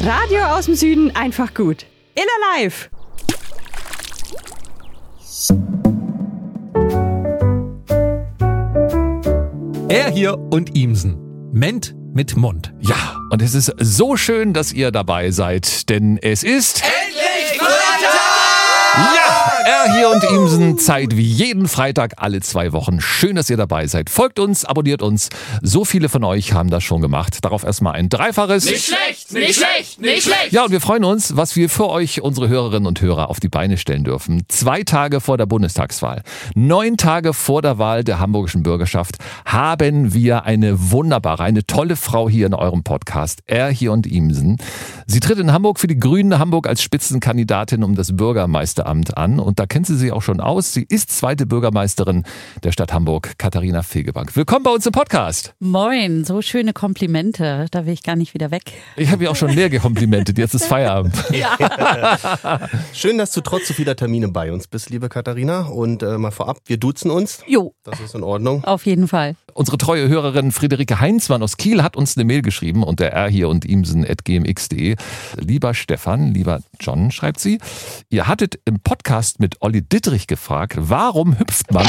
Radio aus dem Süden einfach gut. Iller live. Er hier und Ihmsen. Ment mit Mund. Ja, und es ist so schön, dass ihr dabei seid, denn es ist... Endlich Freitag! Ja, er hier und Ihmsen, Zeit wie jeden Freitag alle 2 Wochen. Schön, dass ihr dabei seid. Folgt uns, abonniert uns. So viele von euch haben das schon gemacht. Darauf erstmal ein dreifaches... Nicht schlecht, nicht schlecht, nicht schlecht! Ja, und wir freuen uns, was wir für euch, unsere Hörerinnen und Hörer, auf die Beine stellen dürfen. 2 Tage vor der Bundestagswahl, 9 Tage vor der Wahl der hamburgischen Bürgerschaft, haben wir eine wunderbare, eine tolle Frau hier in eurem Podcast. Er hier und Ihmsen. Sie tritt in Hamburg für die Grünen Hamburg als Spitzenkandidatin um das Bürgermeisteramt an. Und da kennt sie sich auch schon aus. Sie ist 2. Bürgermeisterin der Stadt Hamburg, Katharina Fegebank. Willkommen bei uns im Podcast. Moin, so schöne Komplimente. Da will ich gar nicht wieder weg. Ich habe ja auch schon leer gekomplimentet. Jetzt ist Feierabend. Ja. Schön, dass du trotz so vieler Termine bei uns bist, liebe Katharina. Und mal vorab, wir duzen uns. Jo. Das ist in Ordnung. Auf jeden Fall. Unsere treue Hörerin Friederike Heinzmann aus Kiel hat uns eine Mail geschrieben unter rhierundimsen@gmx.de. Lieber Stefan, lieber John, schreibt sie, ihr hattet im Podcast mit Olli Dittrich gefragt, warum hüpft man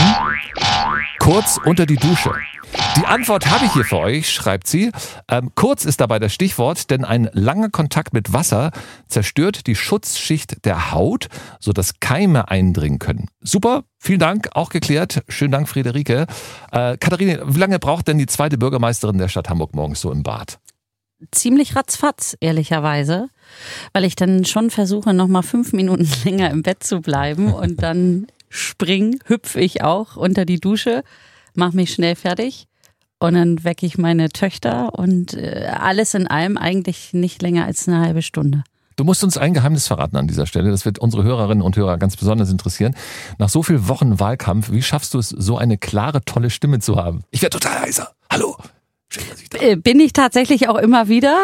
kurz unter die Dusche? Die Antwort habe ich hier für euch, schreibt sie. Kurz ist dabei das Stichwort, denn ein langer Kontakt mit Wasser zerstört die Schutzschicht der Haut, sodass Keime eindringen können. Super, vielen Dank, auch geklärt. Schönen Dank, Friederike. Katharina, wie lange braucht denn die 2. Bürgermeisterin der Stadt Hamburg morgens so im Bad? Ziemlich ratzfatz, ehrlicherweise, weil ich dann schon versuche, noch mal 5 Minuten länger im Bett zu bleiben und dann hüpfe ich auch unter die Dusche, mache mich schnell fertig und dann wecke ich meine Töchter und alles in allem eigentlich nicht länger als eine halbe Stunde. Du musst uns ein Geheimnis verraten an dieser Stelle. Das wird unsere Hörerinnen und Hörer ganz besonders interessieren. Nach so vielen Wochen Wahlkampf, wie schaffst du es, so eine klare, tolle Stimme zu haben? Ich werde total heiser. Hallo. Schön, dass ich da bin. Bin ich tatsächlich auch immer wieder.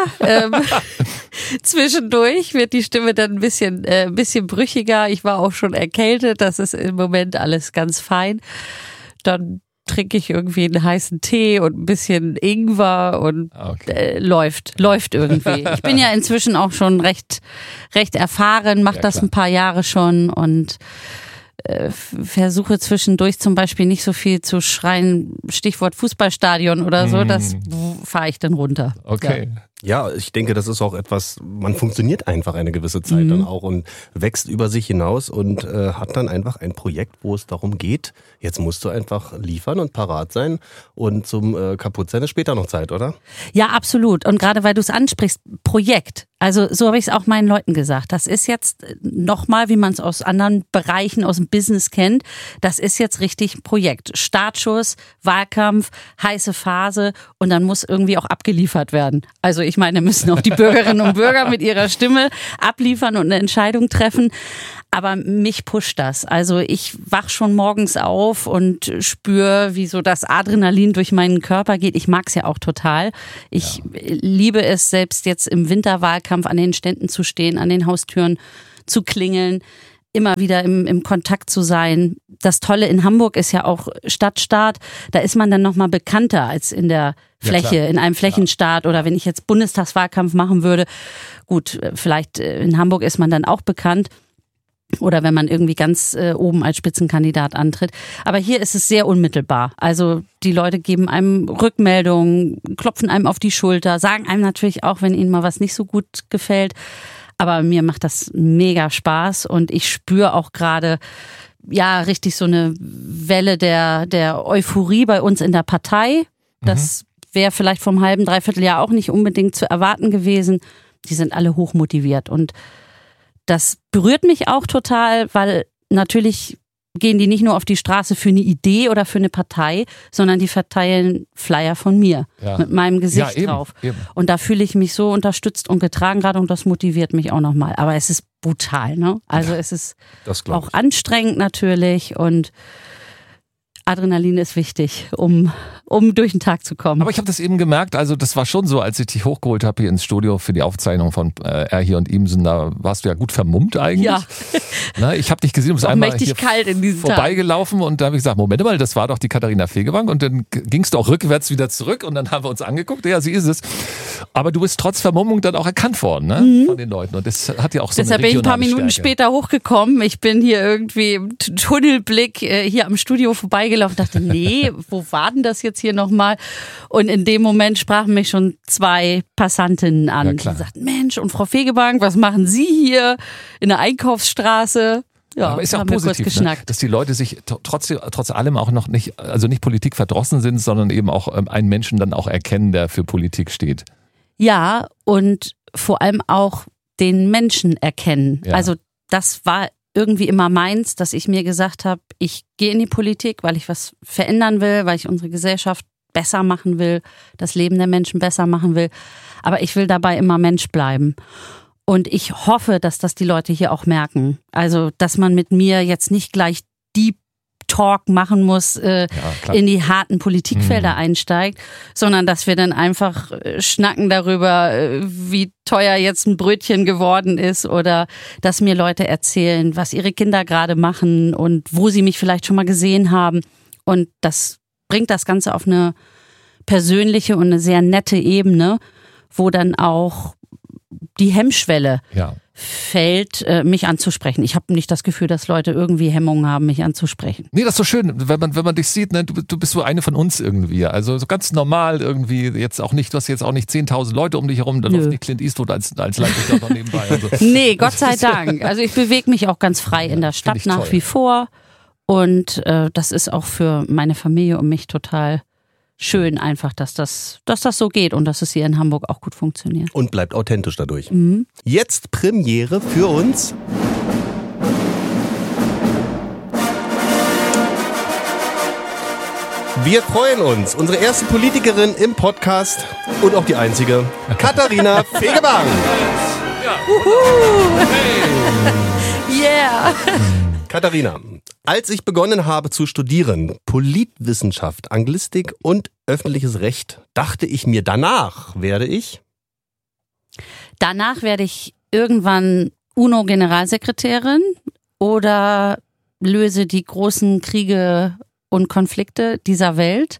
Zwischendurch wird die Stimme dann ein bisschen brüchiger. Ich war auch schon erkältet. Das ist im Moment alles ganz fein. Dann trinke ich irgendwie einen heißen Tee und ein bisschen Ingwer und läuft irgendwie. Ich bin ja inzwischen auch schon recht erfahren, mache das ein paar Jahre schon und versuche zwischendurch zum Beispiel nicht so viel zu schreien, Stichwort Fußballstadion oder so, das fahre ich dann runter. Okay. Ja, ich denke, das ist auch etwas, man funktioniert einfach eine gewisse Zeit dann auch und wächst über sich hinaus und hat dann einfach ein Projekt, wo es darum geht, jetzt musst du einfach liefern und parat sein und zum Kaputtsein ist später noch Zeit, oder? Ja, absolut. Und gerade weil du es ansprichst, Projekt. Also so habe ich es auch meinen Leuten gesagt. Das ist jetzt nochmal, wie man es aus anderen Bereichen aus dem Business kennt, das ist jetzt richtig ein Projekt. Startschuss, Wahlkampf, heiße Phase und dann muss irgendwie auch abgeliefert werden. Also ich meine, müssen auch die Bürgerinnen und Bürger mit ihrer Stimme abliefern und eine Entscheidung treffen. Aber mich pusht das. Also ich wach schon morgens auf und spüre, wie so das Adrenalin durch meinen Körper geht. Ich mag es ja auch total. Ich liebe es, selbst jetzt im Winterwahlkampf an den Ständen zu stehen, an den Haustüren zu klingeln, immer wieder im Kontakt zu sein. Das Tolle in Hamburg ist ja auch Stadtstaat. Da ist man dann nochmal bekannter als in der Fläche, in einem Flächenstaat oder wenn ich jetzt Bundestagswahlkampf machen würde. Gut, vielleicht in Hamburg ist man dann auch bekannt. Oder wenn man irgendwie ganz oben als Spitzenkandidat antritt. Aber hier ist es sehr unmittelbar. Also die Leute geben einem Rückmeldungen, klopfen einem auf die Schulter, sagen einem natürlich auch, wenn ihnen mal was nicht so gut gefällt. Aber mir macht das mega Spaß und ich spüre auch gerade, ja, richtig so eine Welle der Euphorie bei uns in der Partei. Das wäre vielleicht vom halben, dreiviertel Jahr auch nicht unbedingt zu erwarten gewesen. Die sind alle hochmotiviert und das berührt mich auch total, weil natürlich gehen die nicht nur auf die Straße für eine Idee oder für eine Partei, sondern die verteilen Flyer von mir mit meinem Gesicht drauf. Eben. Und da fühle ich mich so unterstützt und getragen gerade und das motiviert mich auch nochmal. Aber es ist brutal, ne? Also es ist auch anstrengend natürlich und Adrenalin ist wichtig, um durch den Tag zu kommen. Aber ich habe das eben gemerkt, also das war schon so, als ich dich hochgeholt habe hier ins Studio für die Aufzeichnung von Er hier und Ihmsen, da warst du ja gut vermummt eigentlich. Ja. Na, ich habe dich gesehen, du bist auch einmal mächtig hier kalt in diesen vorbeigelaufen und da habe ich gesagt, Moment mal, das war doch die Katharina Fegebank und dann gingst du auch rückwärts wieder zurück und dann haben wir uns angeguckt, ja, sie ist es. Aber du bist trotz Vermummung dann auch erkannt worden, ne, von den Leuten und das hat ja auch so Deshalb eine regionale bin ich ein paar Minuten Stärke. später hochgekommen. Ich bin hier irgendwie im Tunnelblick hier am Studio vorbeigelaufen, dachte, nee, wo war denn das jetzt hier nochmal? Und in dem Moment sprachen mich schon 2 Passantinnen an. Ja, klar. Die sagten, Mensch, und Frau Fegebank, was machen Sie hier in der Einkaufsstraße? Ja, aber ist ja auch haben wir kurz positiv, ne? geschnackt. Dass die Leute sich trotz allem auch noch nicht, also nicht Politik verdrossen sind, sondern eben auch einen Menschen dann auch erkennen, der für Politik steht. Ja, und vor allem auch den Menschen erkennen. Ja. Also das war irgendwie immer meins, dass ich mir gesagt habe, ich gehe in die Politik, weil ich was verändern will, weil ich unsere Gesellschaft besser machen will, das Leben der Menschen besser machen will. Aber ich will dabei immer Mensch bleiben. Und ich hoffe, dass das die Leute hier auch merken. Also, dass man mit mir jetzt nicht gleich Deep Talk machen muss, in die harten Politikfelder einsteigt, sondern dass wir dann einfach schnacken darüber, wie teuer jetzt ein Brötchen geworden ist oder dass mir Leute erzählen, was ihre Kinder gerade machen und wo sie mich vielleicht schon mal gesehen haben. Und das bringt das Ganze auf eine persönliche und eine sehr nette Ebene, wo dann auch die Hemmschwelle fällt, mich anzusprechen. Ich habe nicht das Gefühl, dass Leute irgendwie Hemmungen haben, mich anzusprechen. Nee, das ist so schön, wenn man dich sieht, ne, du bist so eine von uns irgendwie. Also so ganz normal irgendwie, jetzt auch nicht, du hast jetzt auch nicht 10.000 Leute um dich herum, dann läuft nicht Clint Eastwood als Leiter noch nebenbei. Also. Nee, Gott sei Dank. Also ich bewege mich auch ganz frei in der Stadt nach wie vor und das ist auch für meine Familie und mich total schön einfach, dass das so geht und dass es hier in Hamburg auch gut funktioniert. Und bleibt authentisch dadurch. Jetzt Premiere für uns. Wir freuen uns. Unsere erste Politikerin im Podcast und auch die einzige, Katharina Fegebank. Yeah! Katharina, als ich begonnen habe zu studieren, Politwissenschaft, Anglistik und öffentliches Recht, dachte ich mir, danach werde ich irgendwann UNO-Generalsekretärin oder löse die großen Kriege und Konflikte dieser Welt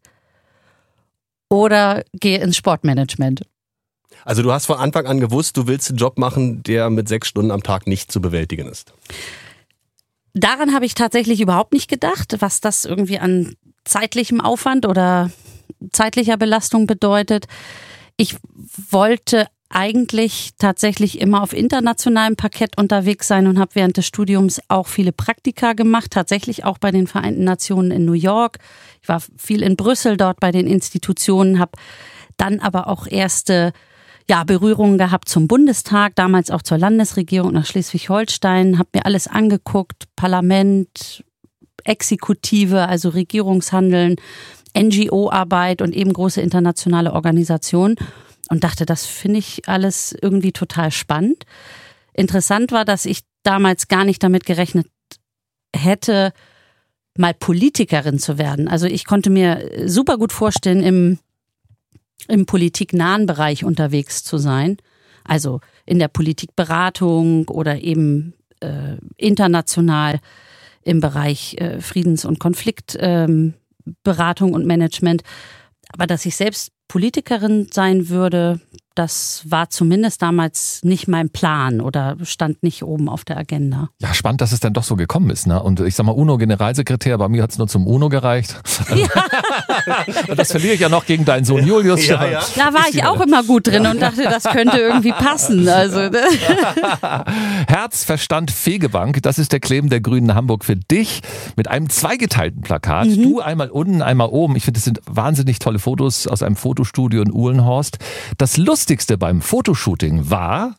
oder gehe ins Sportmanagement. Also du hast von Anfang an gewusst, du willst einen Job machen, der mit 6 Stunden am Tag nicht zu bewältigen ist. Daran habe ich tatsächlich überhaupt nicht gedacht, was das irgendwie an zeitlichem Aufwand oder zeitlicher Belastung bedeutet. Ich wollte eigentlich tatsächlich immer auf internationalem Parkett unterwegs sein und habe während des Studiums auch viele Praktika gemacht, tatsächlich auch bei den Vereinten Nationen in New York. Ich war viel in Brüssel dort bei den Institutionen, habe dann aber auch erste Berührungen gehabt zum Bundestag, damals auch zur Landesregierung nach Schleswig-Holstein, habe mir alles angeguckt, Parlament, Exekutive, also Regierungshandeln, NGO-Arbeit und eben große internationale Organisationen und dachte, das finde ich alles irgendwie total spannend. Interessant war, dass ich damals gar nicht damit gerechnet hätte, mal Politikerin zu werden. Also ich konnte mir super gut vorstellen, im politiknahen Bereich unterwegs zu sein, also in der Politikberatung oder eben international im Bereich Friedens- und Konfliktberatung und Management. Aber dass ich selbst Politikerin sein würde, das war zumindest damals nicht mein Plan oder stand nicht oben auf der Agenda. Ja, spannend, dass es dann doch so gekommen ist, ne? Und ich sag mal, UNO-Generalsekretär, bei mir hat es nur zum UNO gereicht. Ja. Das verliere ich ja noch gegen deinen Sohn Julius. Ja, ja. Da war ich auch immer gut drin und dachte, das könnte irgendwie passen. Also, Herz, Verstand, Fegebank, das ist der Claim der Grünen Hamburg für dich mit einem zweigeteilten Plakat. Du einmal unten, einmal oben. Ich finde, das sind wahnsinnig tolle Fotos aus einem Fotostudio in Uhlenhorst. Das Lustigste beim Fotoshooting war,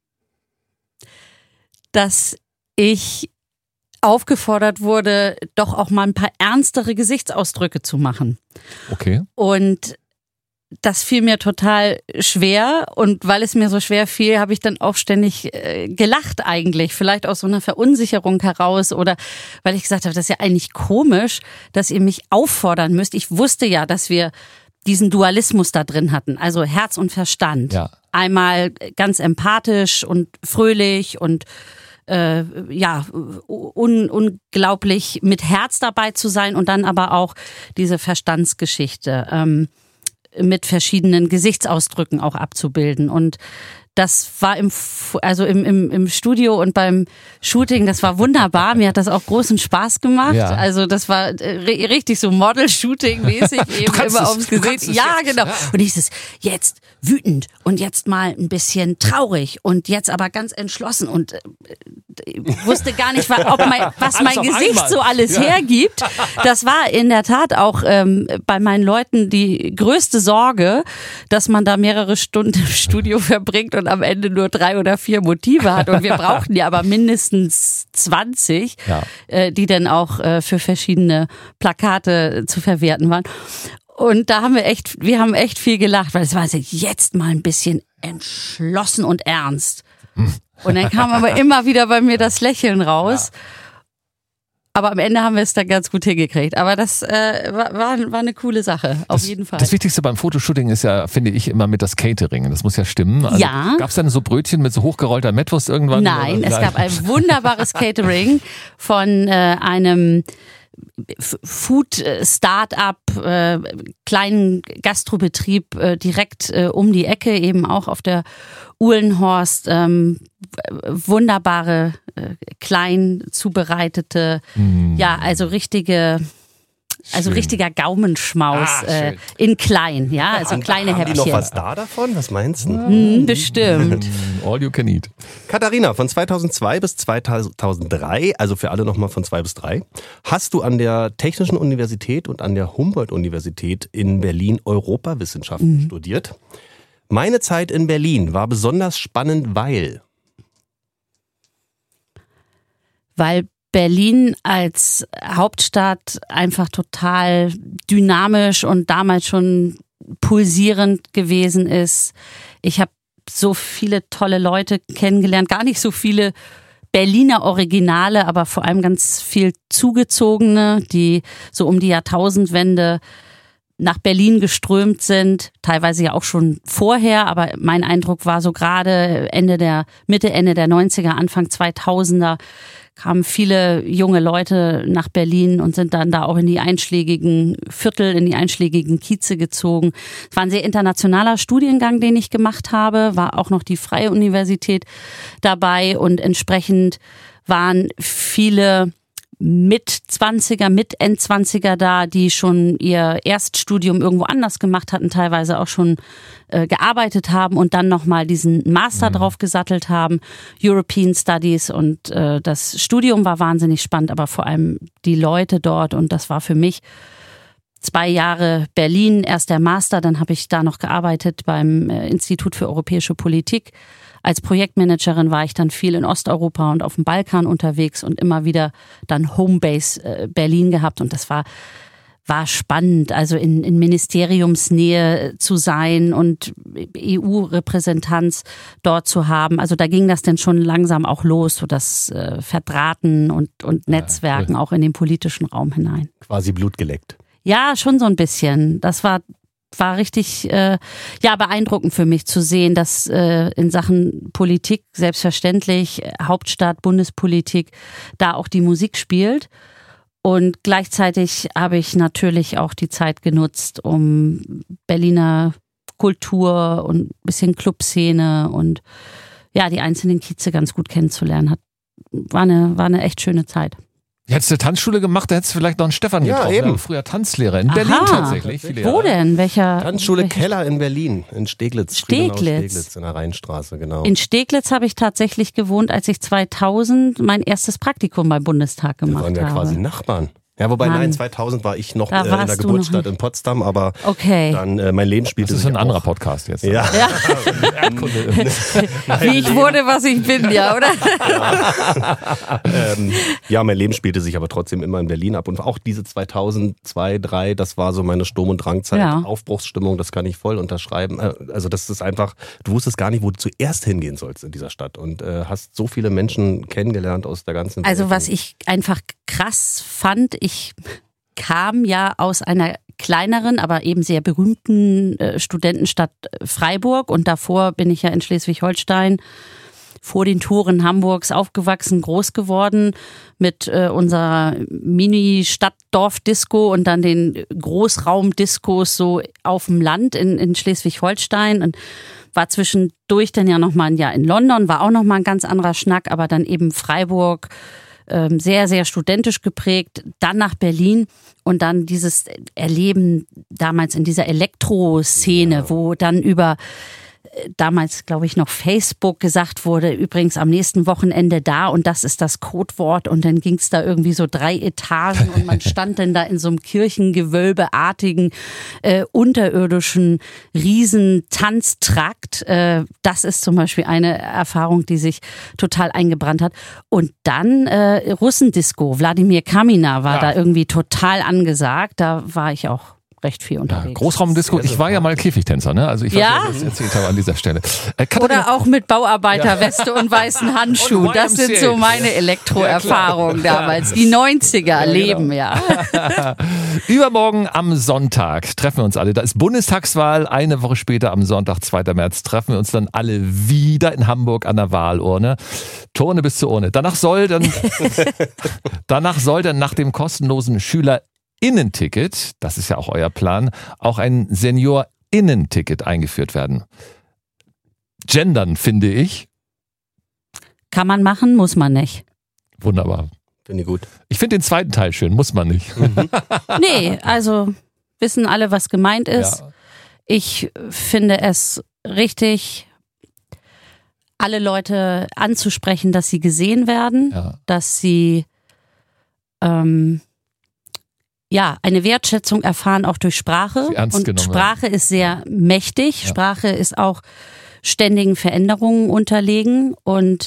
dass ich aufgefordert wurde, doch auch mal ein paar ernstere Gesichtsausdrücke zu machen. okay, Und das fiel mir total schwer und weil es mir so schwer fiel, habe ich dann auch ständig gelacht eigentlich. Vielleicht aus so einer Verunsicherung heraus oder weil ich gesagt habe, das ist ja eigentlich komisch, dass ihr mich auffordern müsst. Ich wusste ja, dass wir diesen Dualismus da drin hatten, also Herz und Verstand. Ja. Einmal ganz empathisch und fröhlich und unglaublich mit Herz dabei zu sein und dann aber auch diese Verstandsgeschichte mit verschiedenen Gesichtsausdrücken auch abzubilden. Und das war im Studio und beim Shooting, das war wunderbar. Mir hat das auch großen Spaß gemacht. Ja. Also das war richtig so Model-Shooting-mäßig eben immer aufs Gesicht. Ja, genau. Und dieses jetzt wütend und jetzt mal ein bisschen traurig und jetzt aber ganz entschlossen und wusste gar nicht, was mein Gesicht so alles hergibt. Das war in der Tat auch bei meinen Leuten die größte Sorge, dass man da mehrere Stunden im Studio verbringt und am Ende nur 3 oder 4 Motive hat. Und wir brauchten ja aber mindestens 20, die dann auch für verschiedene Plakate zu verwerten waren. Und da haben wir haben echt viel gelacht, weil es war jetzt mal ein bisschen entschlossen und ernst. Und dann kam aber immer wieder bei mir das Lächeln raus. Ja. Aber am Ende haben wir es dann ganz gut hingekriegt. Aber das war eine coole Sache, auf jeden Fall. Das Wichtigste beim Fotoshooting ist ja, finde ich, immer mit das Catering. Das muss ja stimmen. Also ja. Gab es dann so Brötchen mit so hochgerollter Mettwurst irgendwann? Nein, es gab ein wunderbares Catering von einem Food-Start-up, kleinen Gastrobetrieb direkt um die Ecke, eben auch auf der Uhlenhorst. Wunderbare, klein zubereitete, richtiger Gaumenschmaus in klein, ja, also kleine Häppchen. Haben die noch was da davon? Was meinst du? Bestimmt. All you can eat. Katharina, von 2002 bis 2003, also für alle nochmal von 2 bis 3, hast du an der Technischen Universität und an der Humboldt-Universität in Berlin Europawissenschaften studiert. Meine Zeit in Berlin war besonders spannend, weil Berlin als Hauptstadt einfach total dynamisch und damals schon pulsierend gewesen ist. Ich habe so viele tolle Leute kennengelernt, gar nicht so viele Berliner Originale, aber vor allem ganz viel Zugezogene, die so um die Jahrtausendwende nach Berlin geströmt sind, teilweise ja auch schon vorher, aber mein Eindruck war so gerade Ende der 90er, Anfang 2000er kamen viele junge Leute nach Berlin und sind dann da auch in die einschlägigen Viertel, in die einschlägigen Kieze gezogen. Es war ein sehr internationaler Studiengang, den ich gemacht habe, war auch noch die Freie Universität dabei und entsprechend waren viele Mit-20er, Mit-End-20er da, die schon ihr Erststudium irgendwo anders gemacht hatten, teilweise auch schon gearbeitet haben und dann nochmal diesen Master drauf gesattelt haben, European Studies, und das Studium war wahnsinnig spannend, aber vor allem die Leute dort, und das war für mich 2 Jahre Berlin, erst der Master, dann habe ich da noch gearbeitet beim Institut für Europäische Politik. Als Projektmanagerin war ich dann viel in Osteuropa und auf dem Balkan unterwegs und immer wieder dann Homebase Berlin gehabt, und das war spannend, also in Ministeriumsnähe zu sein und EU-Repräsentanz dort zu haben. Also da ging das dann schon langsam auch los, so das Verdrahten und Netzwerken auch in den politischen Raum hinein. Quasi Blut geleckt. Ja, schon so ein bisschen. Das war richtig beeindruckend für mich zu sehen, dass in Sachen Politik selbstverständlich Hauptstadt, Bundespolitik da auch die Musik spielt. Und gleichzeitig habe ich natürlich auch die Zeit genutzt, um Berliner Kultur und ein bisschen Clubszene und ja, die einzelnen Kieze ganz gut kennenzulernen. War eine echt schöne Zeit. Hättest du Tanzschule gemacht, da hättest du vielleicht noch einen Stefan getroffen. Ja, eben. Früher Tanzlehrer in Berlin tatsächlich. Wo denn? Tanzschule Keller in Berlin, in Steglitz. Steglitz in der Rheinstraße, genau. In Steglitz habe ich tatsächlich gewohnt, als ich 2000 mein erstes Praktikum beim Bundestag gemacht habe. Wir waren ja quasi Nachbarn. Ja, wobei, Mann. nein, 2000 war ich noch Da in warst der du Geburtsstadt noch in Potsdam, aber Okay. dann mein Leben spielte Das ist sich ein auch. anderer Podcast jetzt. Ja. Ja. Wie ich wurde, was ich bin, ja, oder? Ja, mein Leben spielte sich aber trotzdem immer in Berlin ab. Und auch diese 2002, 2003, das war so meine Sturm- und Drangzeit. Ja. Aufbruchsstimmung, das kann ich voll unterschreiben. Also das ist einfach, du wusstest gar nicht, wo du zuerst hingehen sollst in dieser Stadt. Und hast so viele Menschen kennengelernt aus der ganzen Welt. Also was ich einfach krass fand, ich kam ja aus einer kleineren, aber eben sehr berühmten Studentenstadt Freiburg und davor bin ich ja in Schleswig-Holstein vor den Toren Hamburgs aufgewachsen, groß geworden mit unserer Mini-Stadt-Dorf-Disco und dann den Großraum-Diskos so auf dem Land in Schleswig-Holstein und war zwischendurch dann ja nochmal ein Jahr in London, war auch nochmal ein ganz anderer Schnack, aber dann eben Freiburg, sehr, sehr studentisch geprägt, dann nach Berlin und dann dieses Erleben damals in dieser Elektro-Szene, wo dann über damals, glaube ich, noch Facebook gesagt wurde, übrigens am nächsten Wochenende da und das ist das Codewort und dann ging es da irgendwie so 3 Etagen und man stand dann da in so einem kirchengewölbeartigen, unterirdischen Riesentanztrakt. Das ist zum Beispiel eine Erfahrung, die sich total eingebrannt hat. Und dann Russendisco, Wladimir Kamina war da irgendwie total angesagt, da war ich auch recht viel unterwegs. Ja, Großraumdisco, ich war ja mal Käfigtänzer, ne? Also ich weiß nicht, was ich erzählt habe an dieser Stelle. Oder auch mit Bauarbeiterweste und weißen Handschuhen. Das sind so meine Elektroerfahrungen damals. Die 90er leben, ja. Übermorgen am Sonntag treffen wir uns alle. Da ist Bundestagswahl. Eine Woche später am Sonntag, 2. März, treffen wir uns dann alle wieder in Hamburg an der Wahlurne. Turne bis zur Urne. Danach soll dann nach dem kostenlosen SchülerInnen-Ticket, das ist ja auch euer Plan, auch ein SeniorInnen-Ticket eingeführt werden. Gendern, finde ich. Kann man machen, muss man nicht. Wunderbar. Finde ich gut. Ich finde den zweiten Teil schön, muss man nicht. Nee, also wissen alle, was gemeint ist. Ja. Ich finde es richtig, alle Leute anzusprechen, dass sie gesehen werden, dass sie eine Wertschätzung erfahren, auch durch Sprache. Und Sprache ist sehr mächtig. Ja. Sprache ist auch ständigen Veränderungen unterlegen. Und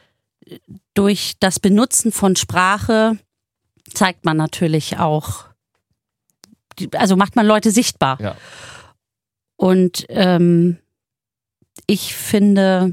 durch das Benutzen von Sprache zeigt man natürlich auch, also macht man Leute sichtbar. Ja. Und ich finde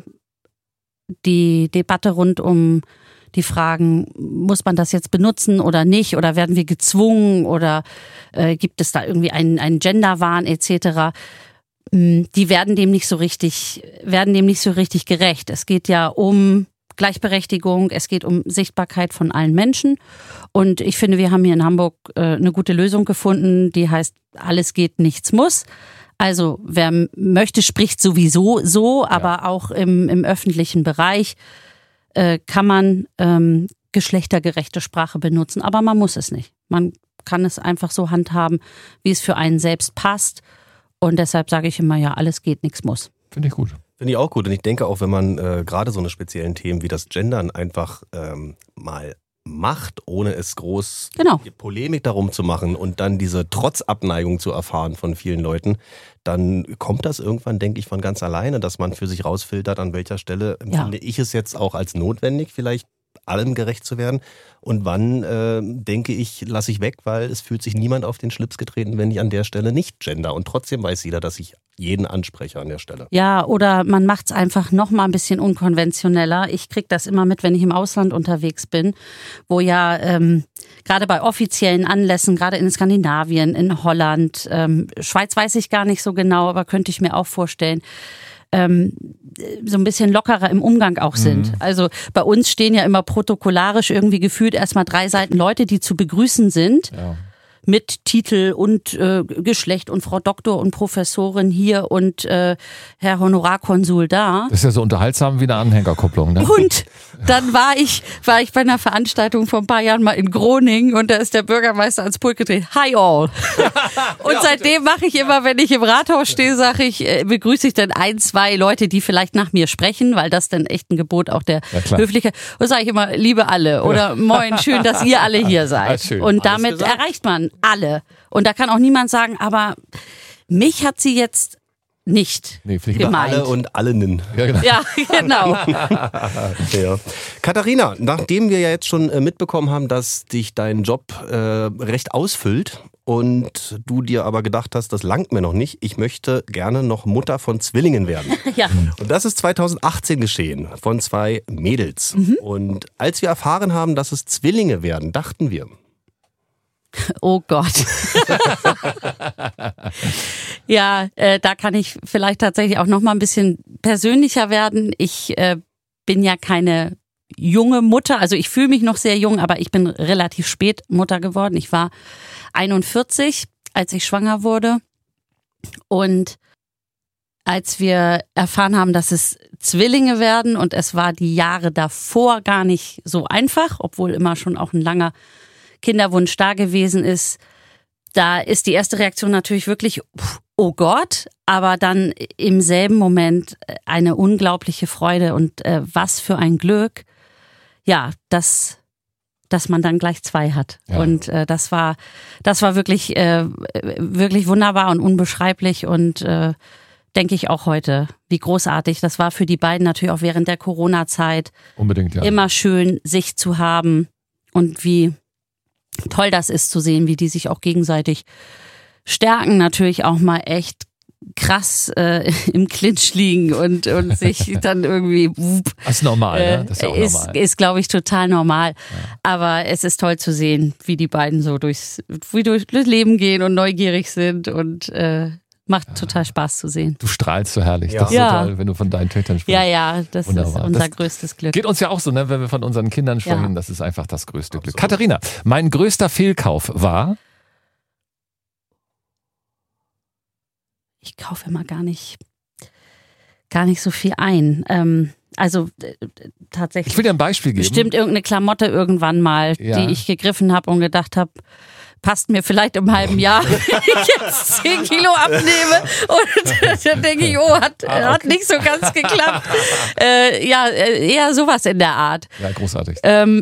die Debatte rund um die Fragen, muss man das jetzt benutzen oder nicht, oder werden wir gezwungen, oder gibt es da irgendwie einen Genderwahn etc., die werden dem nicht so richtig gerecht. Es geht ja um Gleichberechtigung, es geht um Sichtbarkeit von allen Menschen, und ich finde, wir haben hier in Hamburg eine gute Lösung gefunden, die heißt, alles geht, nichts muss. Also wer möchte, spricht sowieso so, aber auch im öffentlichen Bereich kann man geschlechtergerechte Sprache benutzen, aber man muss es nicht. Man kann es einfach so handhaben, wie es für einen selbst passt, und deshalb sage ich immer, ja, alles geht, nichts muss. Finde ich gut. Finde ich auch gut, und ich denke auch, wenn man gerade so eine speziellen Themen wie das Gendern einfach mal macht, ohne es groß Polemik darum zu machen und dann diese Trotzabneigung zu erfahren von vielen Leuten, dann kommt das irgendwann, denke ich, von ganz alleine, dass man für sich rausfiltert, an welcher Stelle empfinde ich es jetzt auch als notwendig, vielleicht allem gerecht zu werden, und wann denke ich, lasse ich weg, weil es fühlt sich niemand auf den Schlips getreten, wenn ich an der Stelle nicht gender, und trotzdem weiß jeder, dass ich jeden anspreche an der Stelle. Ja, oder man macht es einfach noch mal ein bisschen unkonventioneller. Ich kriege das immer mit, wenn ich im Ausland unterwegs bin, wo ja gerade bei offiziellen Anlässen, gerade in Skandinavien, in Holland, Schweiz weiß ich gar nicht so genau, aber könnte ich mir auch vorstellen, so ein bisschen lockerer im Umgang auch sind. Also bei uns stehen ja immer protokollarisch irgendwie gefühlt erstmal 3 Seiten Leute, die zu begrüßen sind. Ja. mit Titel und Geschlecht und Frau Doktor und Professorin hier und Herr Honorarkonsul da. Das ist ja so unterhaltsam wie eine Anhängerkupplung, ne? Und dann war ich bei einer Veranstaltung vor ein paar Jahren mal in Groningen und da ist der Bürgermeister ans Pult gedreht. Hi all. Und seitdem mache ich immer, wenn ich im Rathaus stehe, begrüße ich dann 1, 2 Leute, die vielleicht nach mir sprechen, weil das dann echt ein Gebot auch der Höflichkeit. Und sage ich immer, liebe alle oder moin, schön, dass ihr alle hier seid. Und damit erreicht man alle. Und da kann auch niemand sagen, aber mich hat sie jetzt nicht gemeint. Alle und allen. Ja, genau. Ja, genau. Ja. Katharina, nachdem wir ja jetzt schon mitbekommen haben, dass dich dein Job recht ausfüllt und du dir aber gedacht hast, das langt mir noch nicht, ich möchte gerne noch Mutter von Zwillingen werden. Ja. Und das ist 2018 geschehen, von 2 Mädels. Und als wir erfahren haben, dass es Zwillinge werden, dachten wir, oh Gott. Ja, da kann ich vielleicht tatsächlich auch noch mal ein bisschen persönlicher werden. Ich bin ja keine junge Mutter, also ich fühle mich noch sehr jung, aber ich bin relativ spät Mutter geworden. Ich war 41, als ich schwanger wurde. Und als wir erfahren haben, dass es Zwillinge werden und es war die Jahre davor gar nicht so einfach, obwohl immer schon auch ein langer Kinderwunsch da gewesen ist, da ist die erste Reaktion natürlich wirklich, oh Gott, aber dann im selben Moment eine unglaubliche Freude und was für ein Glück, ja, dass man dann gleich 2 hat. Ja. Und das war wirklich, wirklich wunderbar und unbeschreiblich und denke ich auch heute, wie großartig. Das war für die beiden natürlich auch während der Corona-Zeit unbedingt, ja. Immer schön, sich zu haben und wie toll das ist zu sehen, wie die sich auch gegenseitig stärken, natürlich auch mal echt krass im Clinch liegen und sich dann irgendwie das ist normal, ne? Das ist ja auch normal. Ist glaube ich total normal, ja. Aber es ist toll zu sehen, wie die beiden so durchs Leben gehen und neugierig sind und macht total Spaß zu sehen. Du strahlst so herrlich. Ja. Das ist so toll, wenn du von deinen Töchtern sprichst. Ja, das Wunderbar. Ist unser größtes Glück. Geht uns ja auch so, ne, wenn wir von unseren Kindern sprechen. Das ist einfach das größte Glück. Katharina, mein größter Fehlkauf war? Ich kaufe immer gar nicht so viel ein. Also tatsächlich. Ich will dir ein Beispiel geben. Bestimmt irgendeine Klamotte irgendwann mal, die ich gegriffen habe und gedacht habe, passt mir vielleicht im halben Jahr, wenn ich jetzt 10 Kilo abnehme. Und dann denke ich, hat nicht so ganz geklappt. Eher sowas in der Art. Ja, großartig.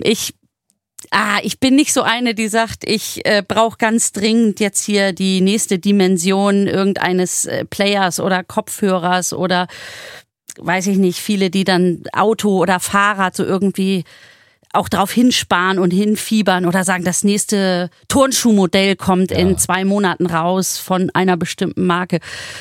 Ich bin nicht so eine, die sagt, ich brauche ganz dringend jetzt hier die nächste Dimension irgendeines Players oder Kopfhörers oder weiß ich nicht, viele, die dann Auto oder Fahrrad so irgendwie auch drauf hinsparen und hinfiebern oder sagen, das nächste Turnschuhmodell kommt in 2 Monaten raus von einer bestimmten Marke.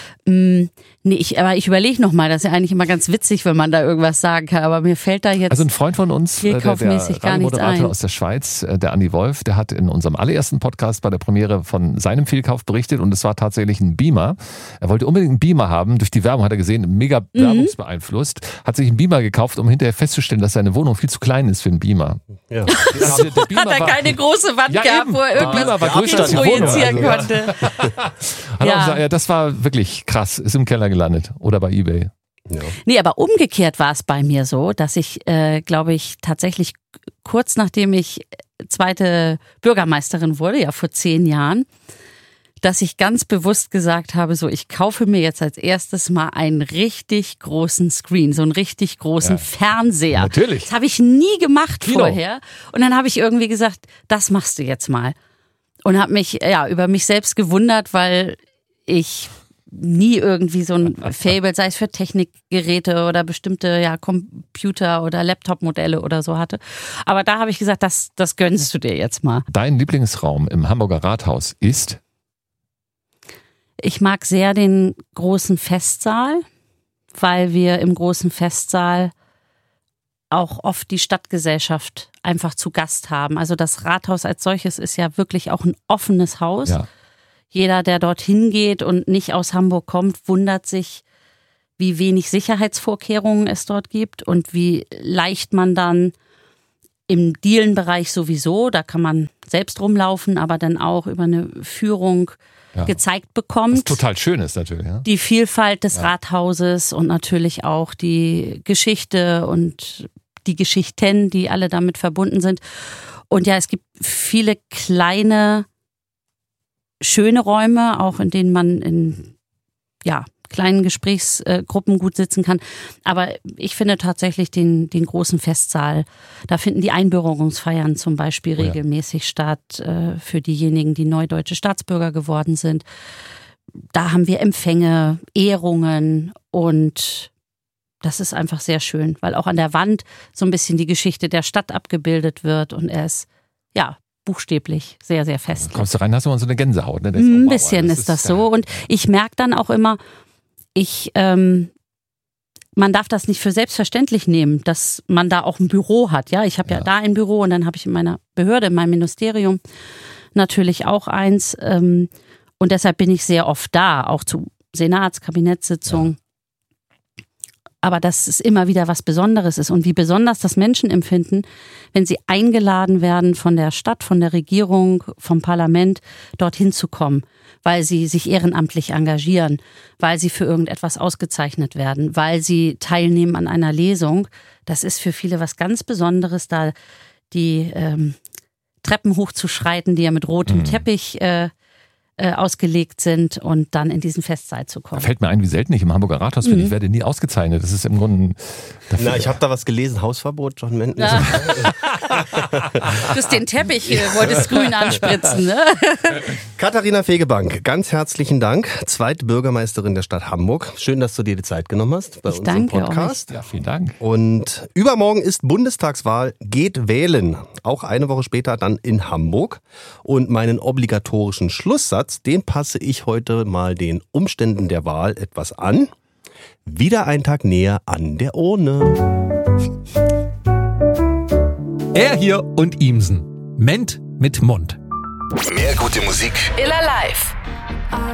Aber ich überlege nochmal, das ist ja eigentlich immer ganz witzig, wenn man da irgendwas sagen kann, aber mir fällt da jetzt also ein Freund von uns, der Radiomoderator aus der Schweiz, der Andi Wolf, der hat in unserem allerersten Podcast bei der Premiere von seinem Fehlkauf berichtet und es war tatsächlich ein Beamer. Er wollte unbedingt einen Beamer haben, durch die Werbung hat er gesehen, mega werbungsbeeinflusst, hat sich einen Beamer gekauft, um hinterher festzustellen, dass seine Wohnung viel zu klein ist für einen Beamer. Ja. Der Beamer hat er keine große Wand gehabt, wo er irgendwas projizieren konnte. Das war wirklich krass, ist im Keller gelandet oder bei eBay. Ja. Nee, aber umgekehrt war es bei mir so, dass ich, glaube ich, tatsächlich kurz nachdem ich zweite Bürgermeisterin wurde, ja vor 10 Jahren, dass ich ganz bewusst gesagt habe, so ich kaufe mir jetzt als erstes mal einen richtig großen Screen, so einen richtig großen Fernseher. Natürlich. Das habe ich nie gemacht vorher. Und dann habe ich irgendwie gesagt, das machst du jetzt mal. Und habe mich über mich selbst gewundert, weil ich nie irgendwie so ein Faible, sei es für Technikgeräte oder bestimmte Computer- oder Laptop-Modelle oder so hatte. Aber da habe ich gesagt, das gönnst du dir jetzt mal. Dein Lieblingsraum im Hamburger Rathaus ist? Ich mag sehr den großen Festsaal, weil wir im großen Festsaal auch oft die Stadtgesellschaft einfach zu Gast haben. Also das Rathaus als solches ist ja wirklich auch ein offenes Haus. Ja. Jeder, der dorthin geht und nicht aus Hamburg kommt, wundert sich, wie wenig Sicherheitsvorkehrungen es dort gibt und wie leicht man dann im Dielenbereich sowieso, da kann man selbst rumlaufen, aber dann auch über eine Führung gezeigt bekommt. Was total schön ist natürlich. Ja? Die Vielfalt des Rathauses und natürlich auch die Geschichte und die Geschichten, die alle damit verbunden sind. Und ja, es gibt viele kleine, schöne Räume, auch in denen man in kleinen Gesprächsgruppen gut sitzen kann. Aber ich finde tatsächlich den großen Festsaal, da finden die Einbürgerungsfeiern zum Beispiel regelmäßig statt für diejenigen, die neu deutsche Staatsbürger geworden sind. Da haben wir Empfänge, Ehrungen und das ist einfach sehr schön, weil auch an der Wand so ein bisschen die Geschichte der Stadt abgebildet wird und er ist, buchstäblich sehr, sehr fest. Kommst du rein, hast du mal so eine Gänsehaut. Ne? Ein bisschen ist das so und ich merke dann auch immer, man darf das nicht für selbstverständlich nehmen, dass man da auch ein Büro hat. Ja, ich habe ja da ein Büro und dann habe ich in meiner Behörde, in meinem Ministerium natürlich auch eins. Und deshalb bin ich sehr oft da, auch zu Senatskabinettssitzungen. Aber dass es immer wieder was Besonderes ist und wie besonders das Menschen empfinden, wenn sie eingeladen werden von der Stadt, von der Regierung, vom Parlament, dorthin zu kommen, weil sie sich ehrenamtlich engagieren, weil sie für irgendetwas ausgezeichnet werden, weil sie teilnehmen an einer Lesung. Das ist für viele was ganz Besonderes, da die Treppen hochzuschreiten, die ja mit rotem Teppich ausgelegt sind und dann in diesen Festsaal zu kommen. Fällt mir ein, wie selten ich im Hamburger Rathaus bin. Ich werde nie ausgezeichnet. Das ist im Grunde... Ich habe da was gelesen. Hausverbot, John Menton. Ja. Du hast den Teppich, wolltest grün anspritzen, ne? Katharina Fegebank, ganz herzlichen Dank. Zweitbürgermeisterin der Stadt Hamburg. Schön, dass du dir die Zeit genommen hast bei uns im Podcast. Ja, vielen Dank. Und übermorgen ist Bundestagswahl. Geht wählen. Auch eine Woche später dann in Hamburg. Und meinen obligatorischen Schlusssatz, den passe ich heute mal den Umständen der Wahl etwas an. Wieder ein Tag näher an der Urne. Er hier und Ihmsen. Ment mit Mund. Mehr gute Musik. Iller Live.